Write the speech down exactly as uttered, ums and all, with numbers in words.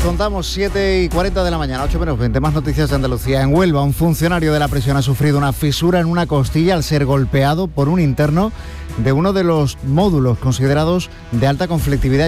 contamos, siete y cuarenta de la mañana, ocho menos veinte, más noticias de Andalucía. En Huelva, un funcionario de la prisión ha sufrido una fisura en una costilla al ser golpeado por un interno de uno de los módulos considerados de alta conflictividad.